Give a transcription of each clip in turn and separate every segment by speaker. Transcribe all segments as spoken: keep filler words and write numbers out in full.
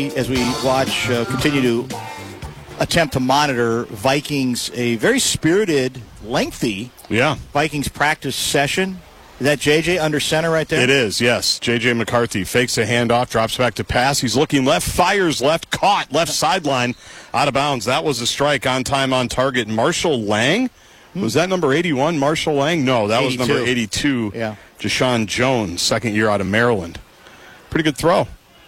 Speaker 1: As we watch, uh, continue to attempt to monitor Vikings, a very spirited, lengthy
Speaker 2: yeah.
Speaker 1: Vikings practice session. Is that J J under center right there?
Speaker 2: It is, yes. J J McCarthy fakes a handoff, drops back to pass. He's looking left, fires left, caught, left sideline, out of bounds. That was a strike, on time, on target. Marshall Lang? Was that number eighty-one, Marshall Lang? No, that
Speaker 1: eighty-two.
Speaker 2: was number eighty-two,
Speaker 1: yeah.
Speaker 2: Deshaun Jones, second year out of Maryland. Pretty good throw.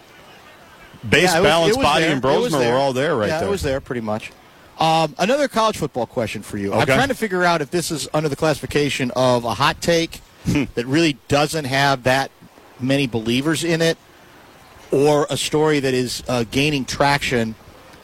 Speaker 2: Base,
Speaker 1: yeah, was,
Speaker 2: balance, body,
Speaker 1: there.
Speaker 2: and Brosmer were all there right
Speaker 1: yeah,
Speaker 2: there.
Speaker 1: Yeah, it was there pretty much. Um, another college football question for you.
Speaker 2: Okay.
Speaker 1: I'm trying to figure out if this is under the classification of a hot take that really doesn't have that many believers in it, or a story that is uh, gaining traction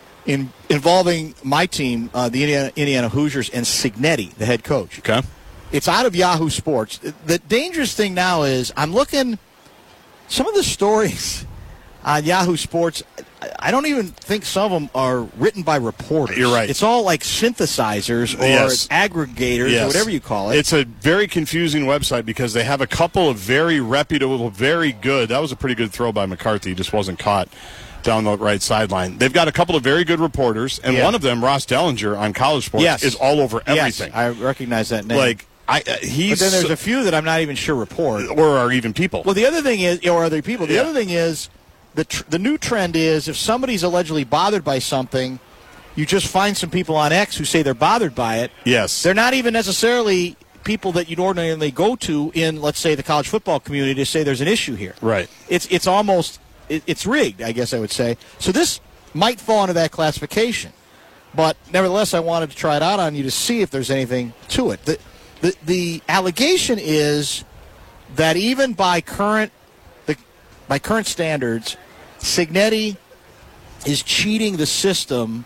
Speaker 1: in involving my team, uh, the Indiana, Indiana Hoosiers, and Cignetti, the head coach.
Speaker 2: Okay.
Speaker 1: It's out of Yahoo Sports. The dangerous thing now is I'm looking some of the stories on Yahoo Sports. I don't even think some of them are written by reporters.
Speaker 2: You're right.
Speaker 1: It's all like synthesizers or
Speaker 2: yes.
Speaker 1: aggregators
Speaker 2: yes.
Speaker 1: or whatever you call it.
Speaker 2: It's a very confusing website because they have a couple of very reputable, very good. That was a pretty good throw by McCarthy. He just wasn't caught down the right sideline. They've got a couple of very good reporters, and
Speaker 1: yeah.
Speaker 2: one of them, Ross Dellinger, on College Sports,
Speaker 1: yes.
Speaker 2: is all over everything.
Speaker 1: Yes, I recognize that name.
Speaker 2: Like, I, uh, he's
Speaker 1: but then there's a few that I'm not even sure report.
Speaker 2: Or are even people.
Speaker 1: Well, the other thing is, or other people, the
Speaker 2: yeah.
Speaker 1: other thing is, the tr- the new trend is if somebody's allegedly bothered by something, you just find some people on X who say they're bothered by it.
Speaker 2: Yes.
Speaker 1: They're not even necessarily people that you'd ordinarily go to in, let's say, the college football community to say there's an issue here.
Speaker 2: Right.
Speaker 1: It's it's almost, it, it's rigged, I guess I would say. So this might fall into that classification. But nevertheless, I wanted to try it out on you to see if there's anything to it. The, the, the allegation is that even by current the by current standards, Cignetti is cheating the system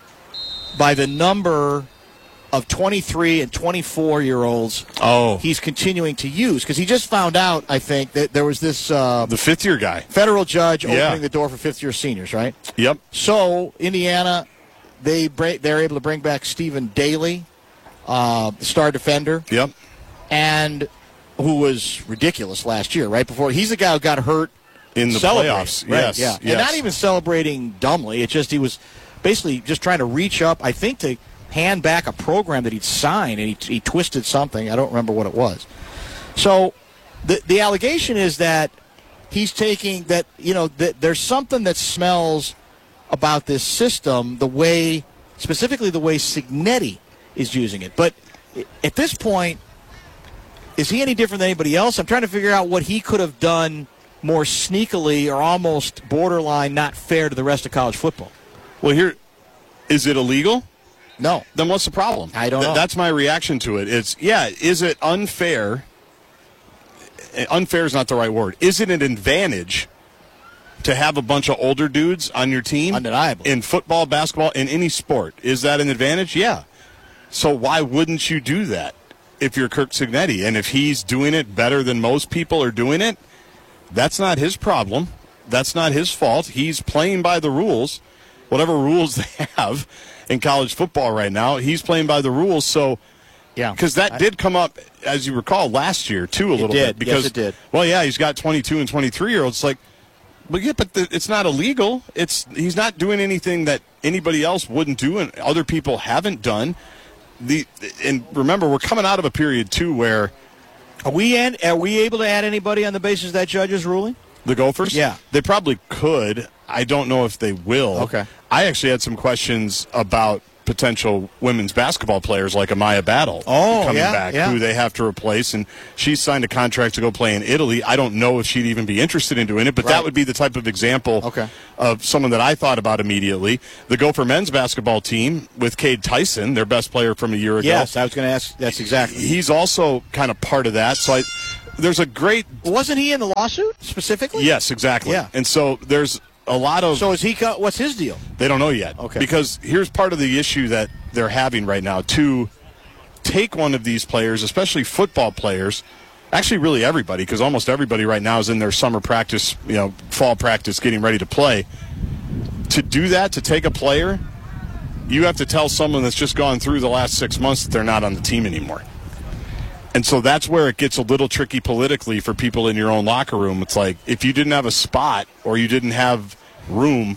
Speaker 1: by the number of twenty-three and twenty-four-year-olds
Speaker 2: oh.
Speaker 1: he's continuing to use. Because he just found out, I think, that there was this uh,
Speaker 2: the fifth-year guy.
Speaker 1: Federal judge
Speaker 2: yeah.
Speaker 1: opening the door for fifth-year seniors, right?
Speaker 2: Yep.
Speaker 1: So, Indiana, they bring, they're able to bring back Stephen Daly, uh, star defender.
Speaker 2: Yep.
Speaker 1: And who was ridiculous last year, right? Before he's the guy who got hurt
Speaker 2: in the playoffs.
Speaker 1: Right?
Speaker 2: Yes,
Speaker 1: yeah.
Speaker 2: yes.
Speaker 1: And not even celebrating dumbly. It's just he was basically just trying to reach up, I think, to hand back a program that he'd signed, and he, he twisted something. I don't remember what it was. So the the allegation is that he's taking that, you know, that there's something that smells about this system, the way, specifically the way Cignetti is using it. But at this point, is he any different than anybody else? I'm trying to figure out what he could have done more sneakily or almost borderline not fair to the rest of college football.
Speaker 2: Well, here, is it illegal?
Speaker 1: No.
Speaker 2: Then what's the problem?
Speaker 1: I don't
Speaker 2: Th-
Speaker 1: know.
Speaker 2: That's my reaction to it. It's, yeah, is it unfair? Unfair is not the right word. Is it an advantage to have a bunch of older dudes on your team?
Speaker 1: Undeniable.
Speaker 2: In football, basketball, in any sport. Is that an advantage? Yeah. So why wouldn't you do that if you're Kirk Cignetti? And if he's doing it better than most people are doing it, that's not his problem. That's not his fault. He's playing by the rules, whatever rules they have in college football right now. He's playing by the rules. So,
Speaker 1: yeah,
Speaker 2: because that I, did come up, as you recall, last year too a little
Speaker 1: did.
Speaker 2: bit. Because,
Speaker 1: yes, it did.
Speaker 2: Well, yeah, he's got twenty-two and twenty-three-year-olds. Like, but yeah, but the, it's not illegal. It's he's not doing anything that anybody else wouldn't do and other people haven't done. The and remember, we're coming out of a period too where.
Speaker 1: Are we in, are we able to add anybody on the basis of that judge's ruling?
Speaker 2: The Gophers?
Speaker 1: Yeah.
Speaker 2: They probably could. I don't know if they will.
Speaker 1: Okay.
Speaker 2: I actually had some questions about potential women's basketball players like Amaya Battle
Speaker 1: oh,
Speaker 2: coming
Speaker 1: yeah,
Speaker 2: back,
Speaker 1: yeah.
Speaker 2: who they have to replace. And she's signed a contract to go play in Italy. I don't know if she'd even be interested in doing it, but
Speaker 1: right.
Speaker 2: that would be the type of example
Speaker 1: okay.
Speaker 2: of someone that I thought about immediately. The Gopher men's basketball team with Cade Tyson, their best player from a year ago.
Speaker 1: Yes, I was going to ask. That's exactly.
Speaker 2: He's also kind of part of that. So I, there's a great.
Speaker 1: Wasn't he in the lawsuit specifically?
Speaker 2: Yes, exactly.
Speaker 1: Yeah.
Speaker 2: And so there's a lot of.
Speaker 1: So is he? What's his deal?
Speaker 2: They don't know yet.
Speaker 1: Okay.
Speaker 2: Because here's part of the issue that they're having right now. To take one of these players, especially football players, actually really everybody, because almost everybody right now is in their summer practice, you know, fall practice, getting ready to play. To do that, to take a player, you have to tell someone that's just gone through the last six months that they're not on the team anymore. And so that's where it gets a little tricky politically for people in your own locker room. It's like if you didn't have a spot or you didn't have room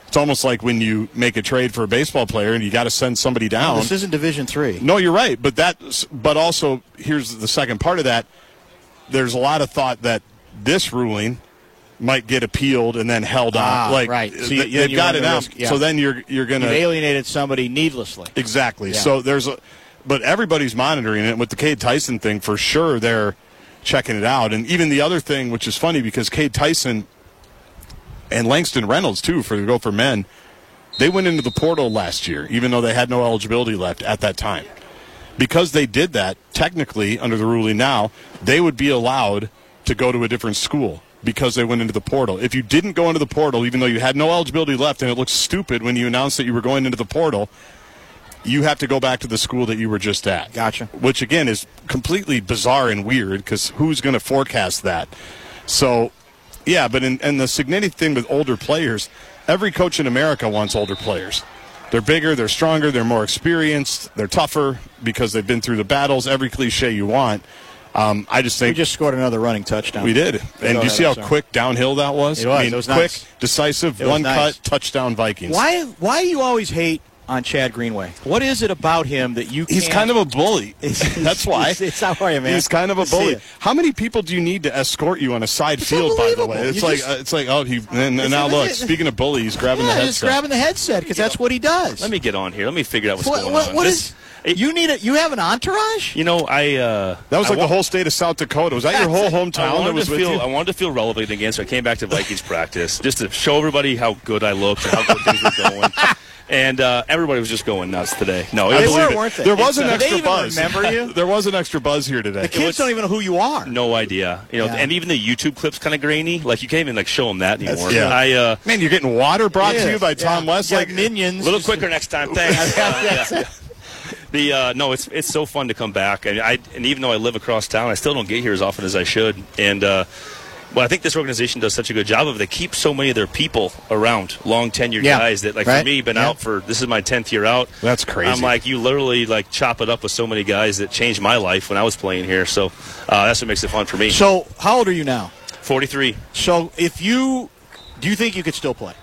Speaker 2: It's almost like when you make a trade for a baseball player and you got to send somebody down.
Speaker 1: No, this isn't Division Three.
Speaker 2: No, you're right, but that. But also, here's the second part of that. There's a lot of thought that this ruling might get appealed and then held on.
Speaker 1: Ah,
Speaker 2: like
Speaker 1: right. So
Speaker 2: th-
Speaker 1: you,
Speaker 2: they've got it out.
Speaker 1: Yeah.
Speaker 2: So then you're you're going to
Speaker 1: You've alienated somebody needlessly.
Speaker 2: Exactly.
Speaker 1: Yeah.
Speaker 2: So there's a, but everybody's monitoring it. With the Cade Tyson thing, for sure, they're checking it out. And even the other thing, which is funny, because Cade Tyson and Langston Reynolds too, for the Gopher men, they went into the portal last year, even though they had no eligibility left at that time. Because they did that, technically, under the ruling now, they would be allowed to go to a different school because they went into the portal. If you didn't go into the portal, even though you had no eligibility left, and it looked stupid when you announced that you were going into the portal, you have to go back to the school that you were just at.
Speaker 1: Gotcha.
Speaker 2: Which, again, is completely bizarre and weird, because who's going to forecast that? So, yeah, but in, and the significant thing with older players, every coach in America wants older players. They're bigger, they're stronger, they're more experienced, they're tougher because they've been through the battles, every cliche you want. Um, I just think
Speaker 1: we just scored another running touchdown.
Speaker 2: We did. And
Speaker 1: Go
Speaker 2: you
Speaker 1: ahead,
Speaker 2: see how
Speaker 1: sorry.
Speaker 2: quick downhill that was?
Speaker 1: It was.
Speaker 2: I mean,
Speaker 1: It was
Speaker 2: quick,
Speaker 1: nice.
Speaker 2: decisive,
Speaker 1: It was
Speaker 2: one
Speaker 1: nice.
Speaker 2: cut, touchdown Vikings.
Speaker 1: Why Why do you always hate on Chad Greenway? What is it about him that you can't...
Speaker 2: He's kind of a bully. That's why.
Speaker 1: It's, it's how are you, man?
Speaker 2: He's kind of a
Speaker 1: I see
Speaker 2: bully.
Speaker 1: it.
Speaker 2: How many people do you need to escort you on a side field, by the way?
Speaker 1: unbelievable.
Speaker 2: It's
Speaker 1: You
Speaker 2: like,
Speaker 1: just-
Speaker 2: uh, it's like, oh, he, and, and
Speaker 1: It's
Speaker 2: now
Speaker 1: like-
Speaker 2: look, speaking of bully, he's grabbing
Speaker 1: yeah,
Speaker 2: the
Speaker 1: just
Speaker 2: headset.
Speaker 1: grabbing the headset because that's what he does.
Speaker 3: Let me get on here. Let me figure out what's
Speaker 1: What,
Speaker 3: going
Speaker 1: what,
Speaker 3: on.
Speaker 1: what
Speaker 3: This-
Speaker 1: is... You need a... You have an entourage?
Speaker 3: You know, I. Uh,
Speaker 2: That was
Speaker 3: I
Speaker 2: like
Speaker 3: wa-
Speaker 2: the whole state of South Dakota. Was that your whole
Speaker 3: I
Speaker 2: hometown
Speaker 3: wanted
Speaker 2: that was
Speaker 3: to
Speaker 2: with
Speaker 3: feel,
Speaker 2: you?
Speaker 3: I wanted to feel relevant again, so I came back to Vikings practice just to show everybody how good I looked and how good things were going. And uh, everybody was just going nuts today. No, it
Speaker 2: I
Speaker 1: They
Speaker 3: was,
Speaker 2: believe
Speaker 1: were,
Speaker 2: it.
Speaker 1: weren't they?
Speaker 2: There was
Speaker 1: It's,
Speaker 2: an
Speaker 1: uh,
Speaker 2: extra
Speaker 1: they even
Speaker 2: buzz.
Speaker 1: remember you?
Speaker 2: There was an extra buzz here today.
Speaker 1: The kids
Speaker 3: was-
Speaker 1: don't even know who you are.
Speaker 3: no idea. You know,
Speaker 1: Yeah.
Speaker 3: and even the YouTube clip's kind of grainy. Like you can't even like show them that anymore.
Speaker 2: yeah.
Speaker 3: I uh,
Speaker 2: Man, you're getting water brought
Speaker 1: Yeah.
Speaker 2: to you by Tom
Speaker 1: Yeah.
Speaker 2: West.
Speaker 1: You
Speaker 2: Like
Speaker 1: got minions.
Speaker 3: a little quicker next time. Thanks. Uh,
Speaker 1: Yeah.
Speaker 3: yeah. The uh, no, it's it's so fun to come back, and I and even though I live across town, I still don't get here as often as I should. And uh, well, I think this organization does such a good job of it. They keep so many of their people around, long tenured
Speaker 1: Yeah.
Speaker 3: guys that, like
Speaker 1: Right.
Speaker 3: for me, been
Speaker 1: Yeah.
Speaker 3: out for this is my tenth year out.
Speaker 2: That's crazy.
Speaker 3: I'm like you literally like chop it up with so many guys that changed my life when I was playing here. So uh, that's what makes it fun for me.
Speaker 1: So, how old are you now?
Speaker 3: forty-three.
Speaker 1: So, if you... Do you think you could still play?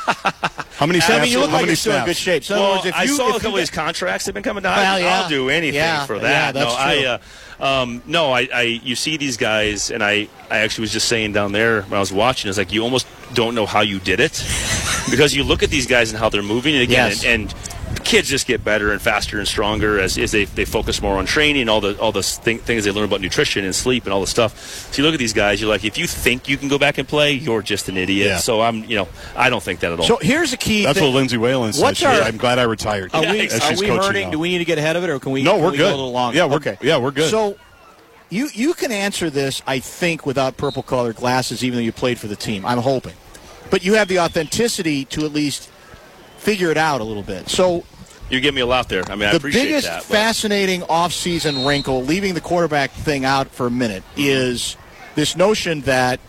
Speaker 2: How many snaps?
Speaker 1: I mean, you look
Speaker 2: how
Speaker 1: like
Speaker 2: many
Speaker 1: you're still in
Speaker 2: snaps?
Speaker 1: good shape. So, in other
Speaker 3: Well,
Speaker 1: words, if
Speaker 3: I
Speaker 1: you,
Speaker 3: saw
Speaker 1: if
Speaker 3: a couple
Speaker 1: you
Speaker 3: of these contracts that have been coming down.
Speaker 1: Well,
Speaker 3: I,
Speaker 1: yeah.
Speaker 3: I'll do anything
Speaker 1: Yeah,
Speaker 3: for
Speaker 1: yeah,
Speaker 3: that.
Speaker 1: that's
Speaker 3: no, I,
Speaker 1: true.
Speaker 3: uh, um, no, I, I, you see these guys, and I, I actually was just saying down there when I was watching, it's like you almost don't know how you did it because you look at these guys and how they're moving, and again,
Speaker 1: Yes.
Speaker 3: and, and kids just get better and faster and stronger as, as they, they focus more on training, all the all the thing, things they learn about nutrition and sleep and all the stuff. So you look at these guys, you're like, if you think you can go back and play, you're just an idiot.
Speaker 2: Yeah.
Speaker 3: So I'm, you know, I don't think that at all.
Speaker 1: So, here's a key
Speaker 2: That's
Speaker 1: thing.
Speaker 2: what Lindsay Whalen said.
Speaker 1: What's
Speaker 2: She-
Speaker 1: our-
Speaker 2: I'm glad I retired.
Speaker 1: Are
Speaker 3: Yeah,
Speaker 1: we,
Speaker 2: as
Speaker 1: are
Speaker 2: she's
Speaker 1: we
Speaker 2: coaching
Speaker 1: hurting?
Speaker 2: now.
Speaker 1: Do we need to get ahead of it, or can we?
Speaker 2: No,
Speaker 1: can
Speaker 2: we're
Speaker 1: we
Speaker 2: good.
Speaker 1: Go a little longer.
Speaker 2: Yeah, we're-
Speaker 1: okay.
Speaker 2: yeah, we're good.
Speaker 1: So, you you can answer this, I think, without purple-colored glasses, even though you played for the team. I'm hoping, but you have the authenticity to at least figure it out a little bit. So,
Speaker 3: you give me a lot there. I mean, I
Speaker 1: the
Speaker 3: appreciate
Speaker 1: biggest
Speaker 3: that. but-
Speaker 1: fascinating off-season wrinkle, leaving the quarterback thing out for a minute, is this notion that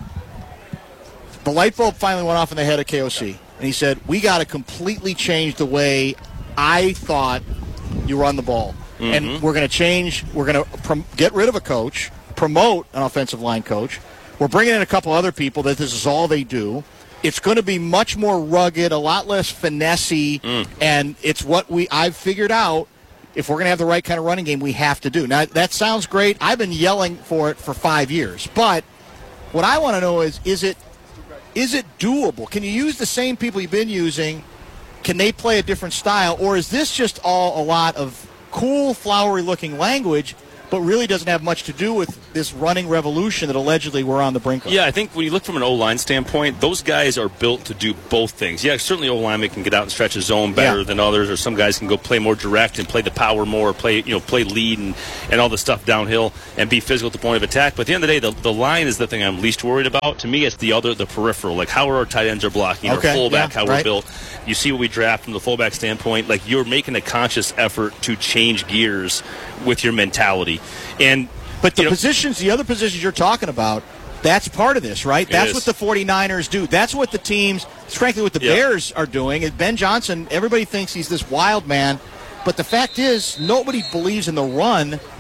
Speaker 1: the light bulb finally went off in the head of K O C, and he said, "We got to completely change the way I thought you run the ball, and we're going to change. We're going to prom- get rid of a coach, promote an offensive line coach. We're bringing in a couple other people that this is all they do." It's going to be much more rugged, a lot less finessey, and it's what we I've figured out. If we're going to have the right kind of running game, we have to do. Now, that sounds great. I've been yelling for it for five years. But what I want to know is, is it is it doable? Can you use the same people you've been using? Can they play a different style? Or is this just all a lot of cool, flowery-looking language, but really doesn't have much to do with this running revolution that allegedly we're on the brink of?
Speaker 3: Yeah, I think when you look from an O-line standpoint, those guys are built to do both things. Yeah, certainly O-lineman can get out and stretch his zone better
Speaker 1: Yeah.
Speaker 3: than others, or some guys can go play more direct and play the power more, play you know play lead and, and all the stuff downhill and be physical at the point of attack. But at the end of the day, the, the line is the thing I'm least worried about. To me, it's the other, the peripheral, like how our tight ends are blocking,
Speaker 1: Okay,
Speaker 3: our fullback,
Speaker 1: yeah,
Speaker 3: how
Speaker 1: right.
Speaker 3: we're built. You see what we draft from the fullback standpoint. Like you're making a conscious effort to change gears with your mentality. And
Speaker 1: But the
Speaker 3: you know,
Speaker 1: positions, the other positions you're talking about, that's part of this, right?
Speaker 3: It
Speaker 1: That's
Speaker 3: is.
Speaker 1: what the 49ers do. That's what the teams, frankly, what the
Speaker 3: Yeah.
Speaker 1: Bears are doing. And Ben Johnson, everybody thinks he's this wild man. But the fact is, nobody believes in the run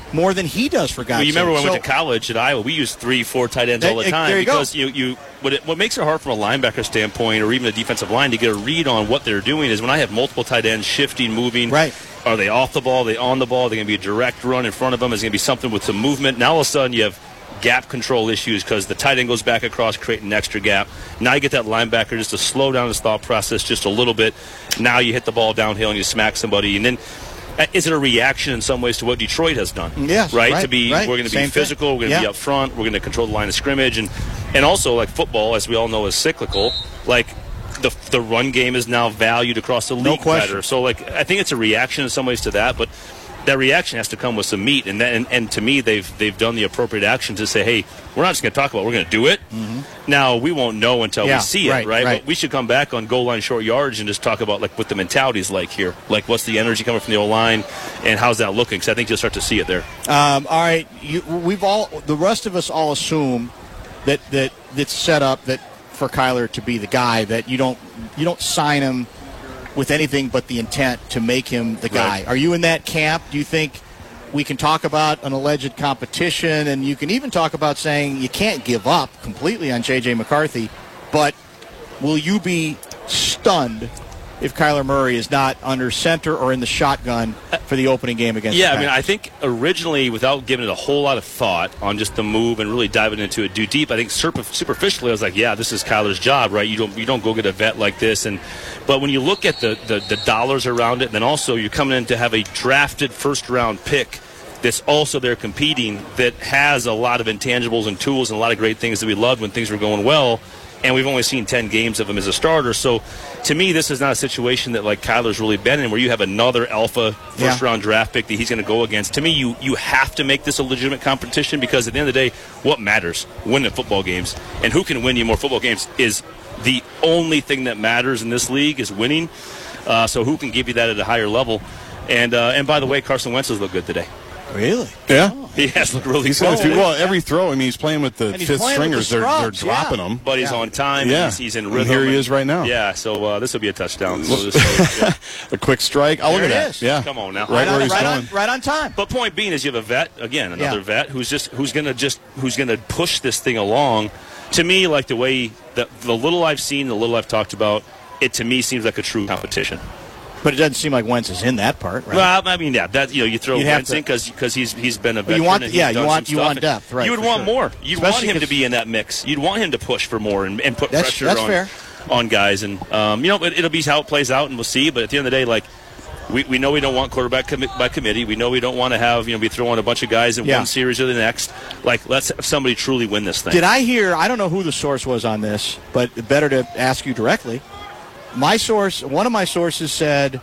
Speaker 1: more than he does, for God's
Speaker 3: Well, you remember
Speaker 1: sake.
Speaker 3: when we
Speaker 1: So-
Speaker 3: went to college at Iowa, we used three, four tight ends all the
Speaker 1: There-
Speaker 3: time
Speaker 1: there you go.
Speaker 3: because you, you what, it, what makes it hard from a linebacker standpoint or even a defensive line to get a read on what they're doing is when I have multiple tight ends shifting, moving.
Speaker 1: Right.
Speaker 3: Are they off the ball? Are they on the ball? Are they going to be a direct run in front of them? Is it going to be something with some movement? Now all of a sudden you have gap control issues because the tight end goes back across, creating an extra gap. Now you get that linebacker just to slow down his thought process just a little bit. Now you hit the ball downhill and you smack somebody. And then uh, is it a reaction in some ways to what Detroit has done?
Speaker 1: Yes,
Speaker 3: Right?
Speaker 1: right,
Speaker 3: to be,
Speaker 1: right.
Speaker 3: we're going to be
Speaker 1: Same thing.
Speaker 3: physical. We're going to
Speaker 1: Yeah.
Speaker 3: be up front. We're going to control the line of scrimmage. And, and also, like football, as we all know, is cyclical. Like, the the run game is now valued across the league
Speaker 1: question.
Speaker 3: better. So, like, I think it's a reaction in some ways to that, but that reaction has to come with some meat. And that, and, and to me, they've they've done the appropriate action to say, hey, we're not just going to talk about it, we're going to do it. Mm-hmm. Now, we won't know until
Speaker 1: Yeah,
Speaker 3: we see it,
Speaker 1: right,
Speaker 3: right?
Speaker 1: right.
Speaker 3: But we should come back on goal line short yards and just talk about, like, what the mentality is like here. Like, what's the energy coming from the O-line, and how's that looking? Because I think you'll start to see it there.
Speaker 1: Um, all right, you, we've all the rest of us all assume that that it's set up that for Kyler to be the guy, that you don't you don't sign him with anything but the intent to make him the guy.
Speaker 3: Right.
Speaker 1: Are you in that camp? Do you think we can talk about an alleged competition, and you can even talk about saying you can't give up completely on J J McCarthy, but will you be stunned if Kyler Murray is not under center or in the shotgun for the opening game against
Speaker 3: Yeah,
Speaker 1: the
Speaker 3: I mean,
Speaker 1: Pats?
Speaker 3: I think originally, without giving it a whole lot of thought on just the move and really diving into it too deep, I think superficially I was like, yeah, this is Kyler's job, right? You don't you don't go get a vet like this, and but when you look at the the, the dollars around it, and then also you're coming in to have a drafted first round pick that's also there competing, that has a lot of intangibles and tools and a lot of great things that we loved when things were going well. And we've only seen ten games of him as a starter. So, to me, this is not a situation that, like, Kyler's really been in, where you have another alpha first-round draft pick that he's going to go against. To me, you, you have to make this a legitimate competition because, at the end of the day, what matters? Winning football games. And who can win you more football games is the only thing that matters in this league is winning. Uh, so who can give you that at a higher level? And, uh, and by the way, Carson Wentz has looked good today.
Speaker 1: Really?
Speaker 2: Yeah.
Speaker 3: He has looked really
Speaker 2: He's
Speaker 3: good.
Speaker 2: well, well, every throw, I mean, he's playing with the
Speaker 1: And he's
Speaker 2: fifth
Speaker 1: playing with the
Speaker 2: stringers. They're, they're
Speaker 1: scrubs,
Speaker 2: dropping
Speaker 1: yeah.
Speaker 2: them.
Speaker 3: But he's
Speaker 1: Yeah.
Speaker 3: on time.
Speaker 2: Yeah.
Speaker 3: He's, he's in
Speaker 2: And
Speaker 3: rhythm.
Speaker 2: here he is right now.
Speaker 3: Yeah, so uh, this will be a touchdown. So this will- yeah.
Speaker 2: A quick strike. Oh,
Speaker 1: There
Speaker 2: look
Speaker 1: it
Speaker 2: at that.
Speaker 1: is.
Speaker 2: Yeah.
Speaker 3: Come on now.
Speaker 2: Right,
Speaker 1: Right,
Speaker 2: where
Speaker 1: on,
Speaker 2: he's
Speaker 1: right,
Speaker 2: going.
Speaker 1: on, right on time.
Speaker 3: But point being is you have a vet again, another
Speaker 1: Yeah.
Speaker 3: vet who's just who's gonna just who's gonna push this thing along. To me, like the way the the little I've seen, the little I've talked about, it to me seems like a true competition.
Speaker 1: But it doesn't seem like Wentz is in that part, right?
Speaker 3: Well, I mean, yeah, that you know, you throw
Speaker 1: You'd have
Speaker 3: Wentz
Speaker 1: to-
Speaker 3: in because he's he's been a
Speaker 1: Well, you
Speaker 3: veteran.
Speaker 1: want-
Speaker 3: and
Speaker 1: yeah,
Speaker 3: he's
Speaker 1: you
Speaker 3: done
Speaker 1: want-
Speaker 3: some
Speaker 1: you
Speaker 3: stuff.
Speaker 1: want depth, right,
Speaker 3: You would
Speaker 1: for
Speaker 3: want
Speaker 1: sure.
Speaker 3: more. You'd
Speaker 1: Especially
Speaker 3: want him to
Speaker 1: 'cause-
Speaker 3: be in that mix. You'd want him to push for more and, and put
Speaker 1: That's-
Speaker 3: pressure
Speaker 1: that's
Speaker 3: on
Speaker 1: fair.
Speaker 3: on guys. And um, you know, it, it'll be how it plays out, and we'll see. But at the end of the day, like. We, we know we don't want quarterback commi- by committee. We know we don't want to have, you know, be throwing a bunch of guys in
Speaker 1: Yeah.
Speaker 3: one series or the next. Like, let's have somebody truly win this thing.
Speaker 1: Did I hear, I don't know who the source was on this, but better to ask you directly. My source, one of my sources said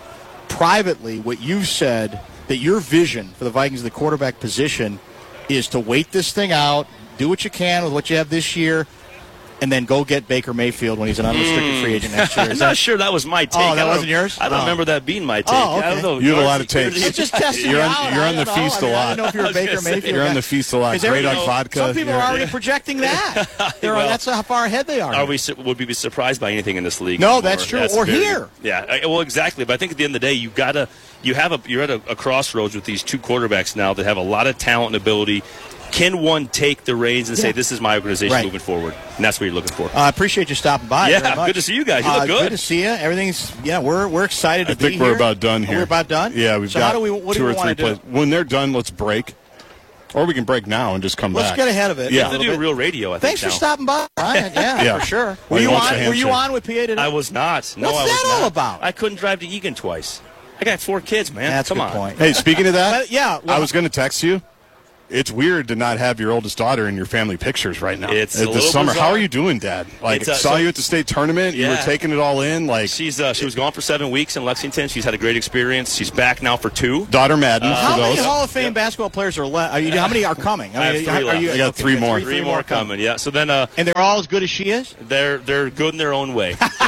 Speaker 1: privately what you said, that your vision for the Vikings of the quarterback position is to wait this thing out, do what you can with what you have this year, and then go get Baker Mayfield when he's an unrestricted free agent next year.
Speaker 3: I'm
Speaker 1: Is
Speaker 3: not
Speaker 1: that,
Speaker 3: sure that was my take.
Speaker 1: Oh, that
Speaker 3: I don't-
Speaker 1: wasn't yours?
Speaker 3: I don't
Speaker 1: Oh.
Speaker 3: remember that being my take.
Speaker 1: Oh, okay.
Speaker 3: I don't know.
Speaker 2: You have a lot of
Speaker 3: Darcy,
Speaker 2: takes.
Speaker 1: I'm just testing
Speaker 2: You're
Speaker 1: you
Speaker 2: on-
Speaker 1: out.
Speaker 2: you're
Speaker 1: I
Speaker 2: on the
Speaker 1: don't know.
Speaker 2: feast
Speaker 1: I mean,
Speaker 2: a
Speaker 1: I
Speaker 2: lot.
Speaker 1: don't know if you're
Speaker 3: I
Speaker 1: a
Speaker 3: was
Speaker 1: Baker
Speaker 3: gonna say,
Speaker 1: Mayfield
Speaker 2: You're
Speaker 1: guy.
Speaker 2: on the feast a lot.
Speaker 1: Is
Speaker 2: Great
Speaker 1: every-
Speaker 2: on vodka.
Speaker 1: Some people are
Speaker 2: You're-
Speaker 1: already projecting that. They're,
Speaker 3: Well,
Speaker 1: that's how far ahead they are.
Speaker 3: Are we su- would we be surprised by anything in this league?
Speaker 1: No,
Speaker 3: anymore?
Speaker 1: that's true. Or
Speaker 3: very-
Speaker 1: here.
Speaker 3: Yeah, I- well, exactly. But I think at the end of the day, you gotta you have a you're at a, a crossroads with these two quarterbacks now that have a lot of talent and ability. Can one take the reins and
Speaker 1: Yeah.
Speaker 3: say, this is my organization
Speaker 1: Right.
Speaker 3: moving forward? And that's what you're looking for.
Speaker 1: I uh, appreciate you stopping by.
Speaker 3: Yeah,
Speaker 1: very much.
Speaker 3: good to see you guys. You
Speaker 1: Uh,
Speaker 3: look good.
Speaker 1: Good to see you. Everything's yeah. We're we're excited to
Speaker 2: I
Speaker 1: be
Speaker 2: think we're
Speaker 1: here.
Speaker 2: about done here.
Speaker 1: We're about done.
Speaker 2: Yeah, we've
Speaker 1: so
Speaker 2: got
Speaker 1: how do we, what
Speaker 2: two
Speaker 1: do we
Speaker 2: or three
Speaker 1: want to
Speaker 2: plays.
Speaker 1: do?
Speaker 2: When they're done, let's break, or we can break now and just come
Speaker 1: Let's
Speaker 2: back.
Speaker 1: get ahead of it.
Speaker 3: You
Speaker 2: Yeah.
Speaker 3: have to do real radio, I think.
Speaker 1: Thanks for
Speaker 3: now.
Speaker 1: stopping by, Ryan. Yeah,
Speaker 2: Yeah.
Speaker 1: for sure. Were
Speaker 2: Well, he
Speaker 1: you
Speaker 2: wants
Speaker 1: on?
Speaker 2: a
Speaker 1: Were you
Speaker 2: handshake.
Speaker 1: on with P A today?
Speaker 3: I was not. No,
Speaker 1: What's
Speaker 3: I was
Speaker 1: that all
Speaker 3: not.
Speaker 1: about?
Speaker 3: I couldn't drive to Egan twice. I got four kids, man.
Speaker 1: That's a
Speaker 3: Come
Speaker 1: good
Speaker 3: on.
Speaker 1: point.
Speaker 2: Hey, speaking of that,
Speaker 1: But, yeah, well-
Speaker 2: I was going to text you. It's weird to not have your oldest daughter in your family pictures right now.
Speaker 3: It's
Speaker 2: At
Speaker 3: a
Speaker 2: the
Speaker 3: little
Speaker 2: summer.
Speaker 3: bizarre.
Speaker 2: How are you doing, Dad? Like,
Speaker 3: It's, uh,
Speaker 2: saw
Speaker 3: so-
Speaker 2: you at the state tournament. You were
Speaker 3: Yeah.
Speaker 2: taking it all in. Like,
Speaker 3: She's uh, she was gone for seven weeks in Lexington. She's had a great experience. She's back now for two.
Speaker 2: daughter Madden
Speaker 1: How
Speaker 2: for
Speaker 1: many
Speaker 2: those.
Speaker 1: Hall of Fame
Speaker 3: Yep.
Speaker 1: basketball players are left? Are you, how many are coming?
Speaker 3: I have
Speaker 1: mean,
Speaker 3: three
Speaker 1: are
Speaker 3: left.
Speaker 1: you-
Speaker 2: I got
Speaker 1: okay,
Speaker 2: three more.
Speaker 3: Three more coming. Yeah. So then, uh,
Speaker 1: And they're all as good as she is?
Speaker 3: they're they're good in their own way.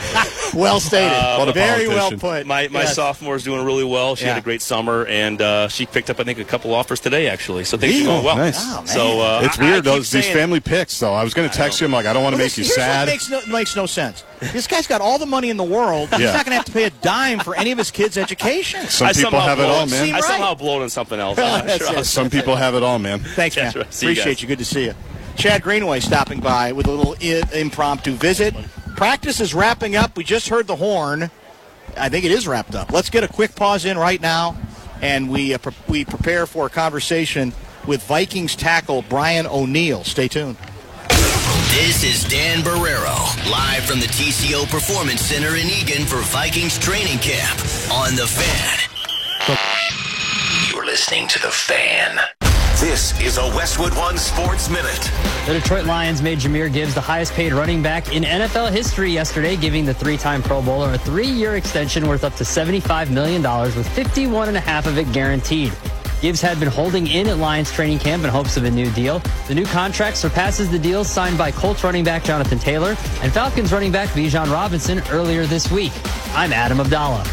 Speaker 1: Well stated.
Speaker 3: Uh,
Speaker 1: Very well put.
Speaker 3: My my
Speaker 1: yes.
Speaker 3: sophomore is doing really well. She
Speaker 1: Yeah.
Speaker 3: had a great summer, and uh, she picked up, I think, a couple offers today, actually. So things are going well.
Speaker 2: Nice.
Speaker 1: Oh, man.
Speaker 3: So uh,
Speaker 2: It's
Speaker 3: I- I
Speaker 2: weird,
Speaker 3: keep
Speaker 2: those these
Speaker 3: saying-
Speaker 2: family picks, though. I was going to text you. I'm like, I don't want to
Speaker 1: Well,
Speaker 2: make
Speaker 1: this-
Speaker 2: you
Speaker 1: here's
Speaker 2: sad.
Speaker 1: What makes no, makes no sense. This guy's got all the money in the world. He's
Speaker 2: Yeah.
Speaker 1: not going to have to pay a dime for any of his kids' education.
Speaker 2: Some
Speaker 3: I
Speaker 2: people
Speaker 3: somehow
Speaker 2: have it
Speaker 3: blow
Speaker 2: all,
Speaker 3: it.
Speaker 2: man.
Speaker 1: Seem
Speaker 3: I
Speaker 1: right.
Speaker 3: somehow blow it on something else. I'm not
Speaker 1: That's
Speaker 3: sure.
Speaker 1: it.
Speaker 2: Some people have it all, man.
Speaker 1: Thanks, man.
Speaker 3: That's right. See you
Speaker 1: Appreciate
Speaker 3: guys.
Speaker 1: you. Good to see you. Chad Greenway stopping by with a little I- impromptu visit. Practice is wrapping up. We just heard the horn. I think it is wrapped up. Let's get a quick pause in right now, and we uh, pre- we prepare for a conversation with Vikings tackle Brian O'Neill. Stay tuned.
Speaker 4: This is Dan Barrero, live from the T C O Performance Center in Eagan for Vikings training camp on The Fan. You're listening to The Fan. This is a Westwood One Sports Minute.
Speaker 5: The Detroit Lions made Jahmyr Gibbs the highest-paid running back in N F L history yesterday, giving the three-time Pro Bowler a three-year extension worth up to seventy-five million dollars, with fifty-one and a half of it guaranteed. Gibbs had been holding in at Lions training camp in hopes of a new deal. The new contract surpasses the deals signed by Colts running back Jonathan Taylor and Falcons running back Bijan Robinson earlier this week. I'm Adam Abdallah.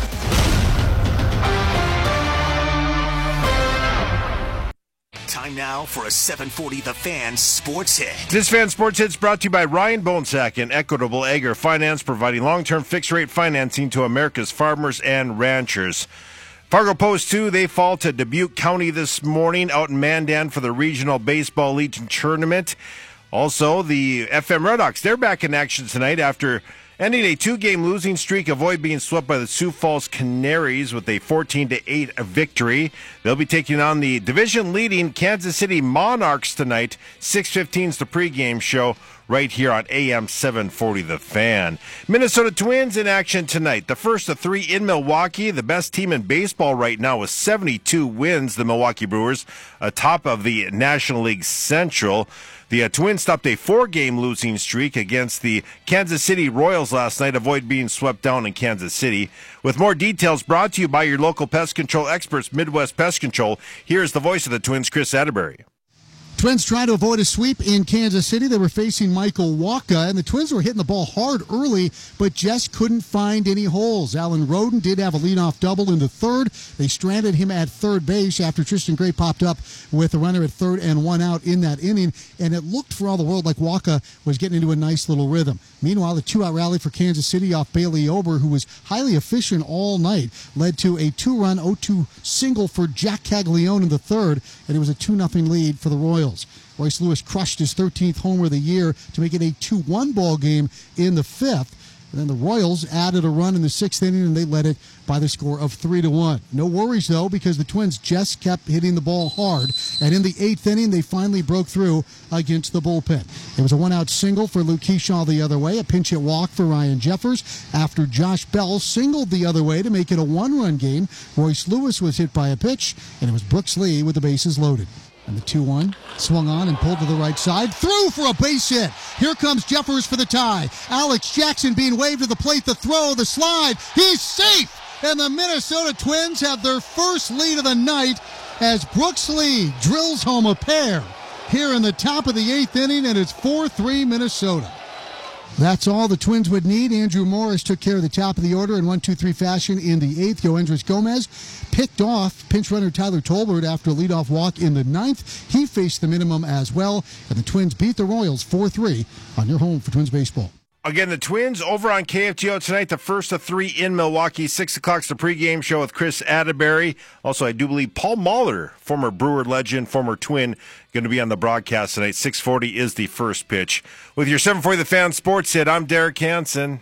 Speaker 4: Time now for a seven forty The Fan Sports Hit.
Speaker 6: This Fan Sports Hit's brought to you by Ryan Bonesack and Equitable Agri Finance, providing long-term fixed-rate financing to America's farmers and ranchers. Fargo Post two, they fall to Dubuque County this morning out in Mandan for the Regional Baseball Legion Tournament. Also, the F M Redhawks, they're back in action tonight after ending a two-game losing streak, avoid being swept by the Sioux Falls Canaries with a fourteen to eight victory. They'll be taking on the division-leading Kansas City Monarchs tonight. six fifteen is the pregame show right here on A M seven forty The Fan. Minnesota Twins in action tonight. The first of three in Milwaukee. The best team in baseball right now with seventy-two wins, the Milwaukee Brewers, atop of the National League Central. The uh, Twins stopped a four-game losing streak against the Kansas City Royals last night, avoid being swept down in Kansas City. With more details brought to you by your local pest control experts, Midwest Pest Control, here's the voice of the Twins, Chris Atterbury.
Speaker 7: Twins trying to avoid a sweep in Kansas City. They were facing Michael Wacha, and the Twins were hitting the ball hard early, but just couldn't find any holes. Alan Roden did have a leadoff double in the third. They stranded him at third base after Tristan Gray popped up with a runner at third and one out in that inning, and it looked for all the world like Wacha was getting into a nice little rhythm. Meanwhile, the two-out rally for Kansas City off Bailey Ober, who was highly efficient all night, led to a two-run oh two single for Jack Caglione in the third, and it was a two nothing lead for the Royals. Royce Lewis crushed his thirteenth homer of the year to make it a two one ball game in the fifth. And then the Royals added a run in the sixth inning, and they led it by the score of three to one. No worries, though, because the Twins just kept hitting the ball hard. And in the eighth inning, they finally broke through against the bullpen. It was a one-out single for Luke Keyshaw the other way, a pinch-hit walk for Ryan Jeffers after Josh Bell singled the other way to make it a one-run game. Royce Lewis was hit by a pitch, and it was Brooks Lee with the bases loaded. And the two one swung on and pulled to the right side. Through for a base hit. Here comes Jeffers for the tie. Alex Jackson being waved to the plate. The throw, the slide. He's safe. And the Minnesota Twins have their first lead of the night as Brooks Lee drills home a pair here in the top of the eighth inning, and it's four three Minnesota. That's all the Twins would need. Andrew Morris took care of the top of the order in one two three fashion in the eighth. Yoendris Gomez picked off pinch runner Tyler Tolbert after a leadoff walk in the ninth. He faced the minimum as well, and the Twins beat the Royals four three on your home for Twins baseball.
Speaker 6: Again, the Twins over on K F G O tonight, the first of three in Milwaukee. Six o'clock's the pregame show with Chris Atterbury. Also, I do believe Paul Mahler, former Brewer legend, former Twin, going to be on the broadcast tonight. six forty is the first pitch. With your seven forty The Fan Sports Hit, I'm Derek Hansen.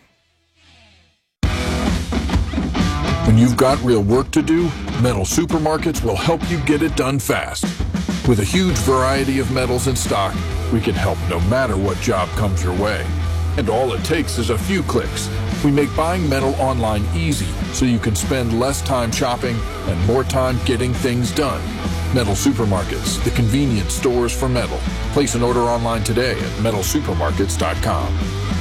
Speaker 8: When you've got real work to do, Metal Supermarkets will help you get it done fast. With a huge variety of metals in stock, we can help no matter what job comes your way. And all it takes is a few clicks. We make buying metal online easy so you can spend less time shopping and more time getting things done. Metal Supermarkets, the convenience stores for metal. Place an order online today at metal supermarkets dot com.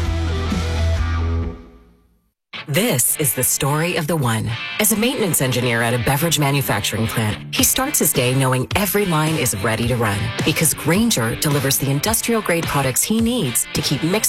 Speaker 9: This is the story of the one. As a maintenance engineer at a beverage manufacturing plant, he starts his day knowing every line is ready to run because Grainger delivers the industrial-grade products he needs to keep mixing